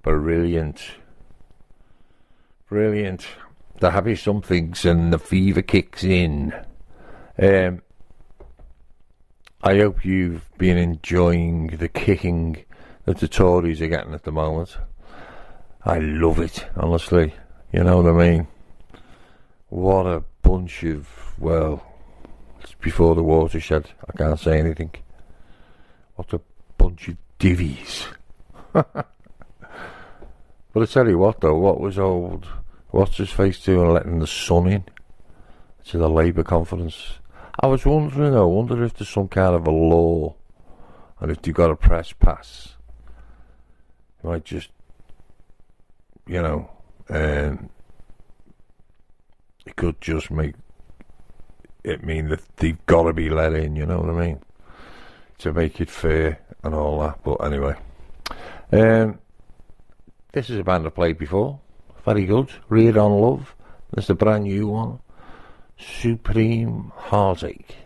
Brilliant. Brilliant. The happy somethings and the fever kicks in. I hope you've been enjoying the kicking that the Tories are getting at the moment. I love it, honestly. You know what I mean? What a bunch of, well, it's before the watershed. I can't say anything. What a bunch of divvies. But I tell you what, though, what was old, what's his face doing letting the sun in to the Labour conference? I was wondering, I wonder if there's some kind of a law, and if you've got a press pass, you might just, you know, it could just make it mean that they've got to be let in, you know what I mean? To make it fair and all that. But anyway, this is a band I played before. Very good. Read on Love. There's a brand new one. Supreme Heartache.